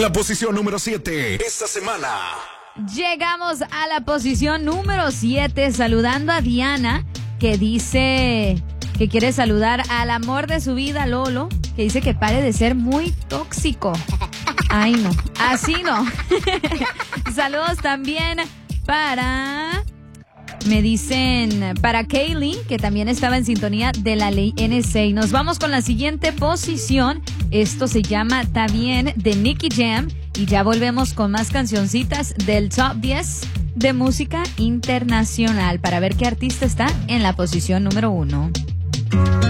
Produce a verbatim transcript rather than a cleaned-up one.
En la posición número siete, esta semana. Llegamos a la posición número siete, saludando a Diana, que dice que quiere saludar al amor de su vida, Lolo, que dice que pare de ser muy tóxico. Ay, no, así no. Saludos también para... Me dicen para Kaylee, que también estaba en sintonía de la ley N S A. Y nos vamos con la siguiente posición. Esto se llama Tá Bien, de Nicky Jam. Y ya volvemos con más cancioncitas del Top diez de música internacional para ver qué artista está en la posición número uno.